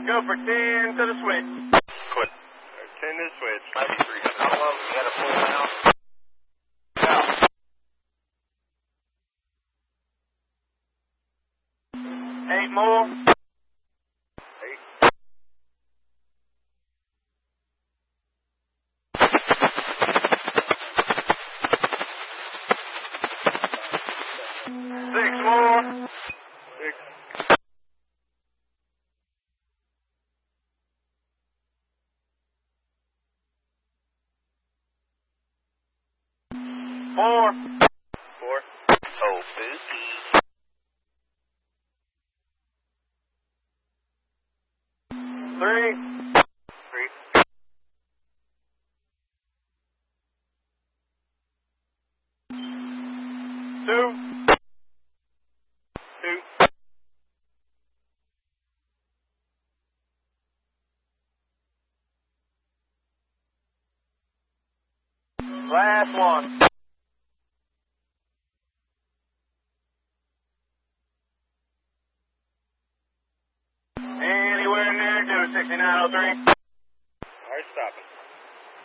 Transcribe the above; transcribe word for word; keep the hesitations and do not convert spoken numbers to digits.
Go for ten to the switch. Quit. ten to the switch. ninety-three hundred. How low? You got to pull down. Out. Eight more. Eight. Six more. Six. Four. Four. Oh, spooky. Three. Three. Two. Two. Last one. Anywhere near two sixty-nine oh three.